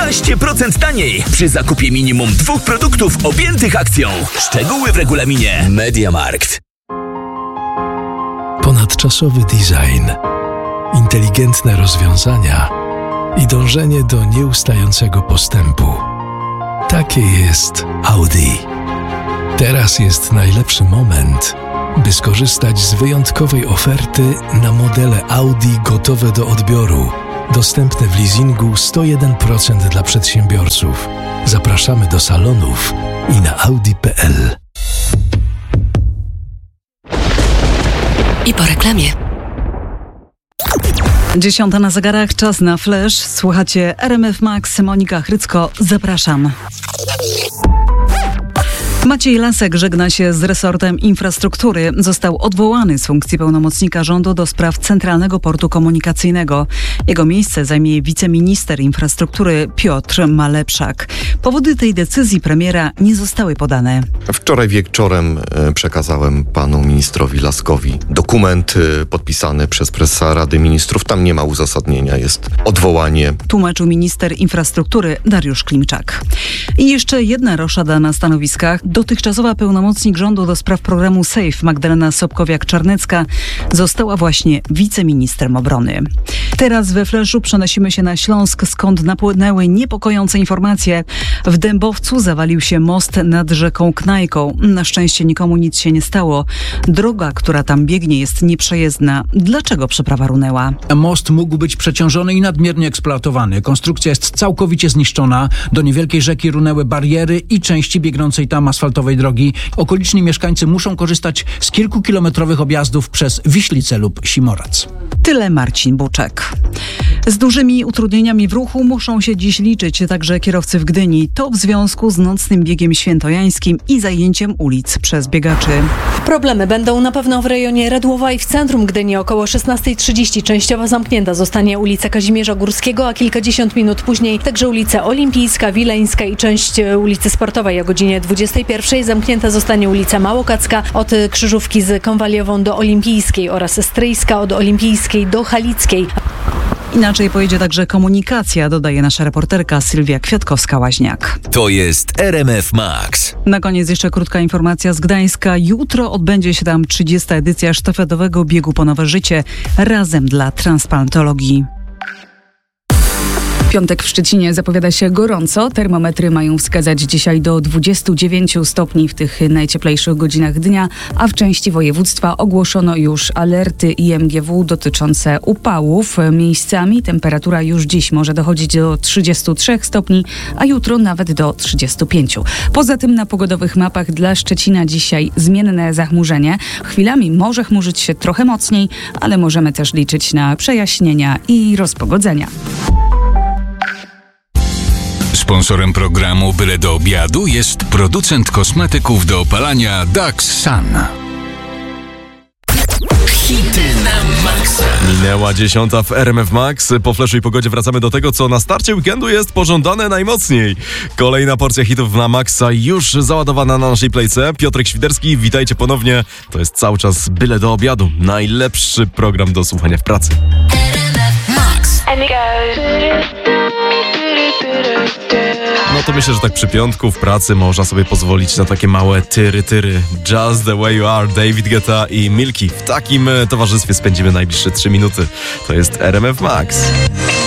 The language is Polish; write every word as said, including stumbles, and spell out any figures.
piętnaście procent taniej przy zakupie minimum dwóch produktów objętych akcją. Szczegóły w regulaminie MediaMarkt. Ponadczasowy design, inteligentne rozwiązania i dążenie do nieustającego postępu. Takie jest Audi. Teraz jest najlepszy moment, by skorzystać z wyjątkowej oferty na modele Audi gotowe do odbioru. Dostępne w leasingu sto jeden procent dla przedsiębiorców. Zapraszamy do salonów i na audi kropka p l. I po reklamie. Dziesiąta na zegarach, czas na flash. Słuchacie R M F Max, Monika Chrycko, zapraszam. Maciej Lasek żegna się z resortem infrastruktury. Został odwołany z funkcji pełnomocnika rządu do spraw Centralnego Portu Komunikacyjnego. Jego miejsce zajmie wiceminister infrastruktury Piotr Malepszak. Powody tej decyzji premiera nie zostały podane. Wczoraj wieczorem przekazałem panu ministrowi Laskowi dokument podpisany przez prezesa Rady Ministrów. Tam nie ma uzasadnienia, jest odwołanie. Tłumaczył minister infrastruktury Dariusz Klimczak. I jeszcze jedna roszada na stanowiskach. Dotychczasowa pełnomocnik rządu do spraw programu SAFE Magdalena Sobkowiak-Czarnecka została właśnie wiceministrem obrony. Teraz we Fleszu przenosimy się na Śląsk, skąd napłynęły niepokojące informacje. W Dębowcu zawalił się most nad rzeką Knajką. Na szczęście nikomu nic się nie stało. Droga, która tam biegnie, jest nieprzejezdna. Dlaczego przeprawa runęła? Most mógł być przeciążony i nadmiernie eksploatowany. Konstrukcja jest całkowicie zniszczona. Do niewielkiej rzeki runęły bariery i części biegnącej tam asfaltowej drogi. Okoliczni mieszkańcy muszą korzystać z kilkukilometrowych objazdów przez Wiślicę lub Simorac. Tyle Marcin Buczek. Z dużymi utrudnieniami w ruchu muszą się dziś liczyć także kierowcy w Gdyni. To w związku z nocnym biegiem świętojańskim i zajęciem ulic przez biegaczy. Problemy będą na pewno w rejonie Redłowa i w centrum Gdyni. Około szesnasta trzydzieści częściowo zamknięta zostanie ulica Kazimierza Górskiego, a kilkadziesiąt minut później także ulica Olimpijska, Wileńska i część ulicy Sportowej. O godzinie dwudziestej pierwszej zamknięta zostanie ulica Małokacka od Krzyżówki z Konwaliową do Olimpijskiej oraz Stryjska od Olimpijskiej do Halickiej. Inaczej pojedzie także komunikacja, dodaje nasza reporterka Sylwia Kwiatkowska-Łaźniak. To jest R M F Max. Na koniec jeszcze krótka informacja z Gdańska. Jutro odbędzie się tam trzydziesta edycja sztafetowego biegu po nowe życie Razem dla transplantologii. Piątek w Szczecinie zapowiada się gorąco. Termometry mają wskazać dzisiaj do dwudziestu dziewięciu stopni w tych najcieplejszych godzinach dnia, a w części województwa ogłoszono już alerty I M G W dotyczące upałów. Miejscami temperatura już dziś może dochodzić do trzydziestu trzech stopni, a jutro nawet do trzydziestu pięciu. Poza tym na pogodowych mapach dla Szczecina dzisiaj zmienne zachmurzenie. Chwilami może chmurzyć się trochę mocniej, ale możemy też liczyć na przejaśnienia i rozpogodzenia. Sponsorem programu Byle do obiadu jest producent kosmetyków do opalania Dax Sun. Hity na maksa. Minęła dziesiąta w R M F Max. Po flashu i pogodzie wracamy do tego, co na starcie weekendu jest pożądane najmocniej. Kolejna porcja hitów na maksa już załadowana na naszej playce. Piotrek Świderski, witajcie ponownie. To jest cały czas Byle do obiadu. Najlepszy program do słuchania w pracy. Max. No to myślę, że tak przy piątku w pracy można sobie pozwolić na takie małe tyry-tyry. Just the way you are, David Guetta i Milky. W takim towarzystwie spędzimy najbliższe trzy minuty. To jest R M F Max.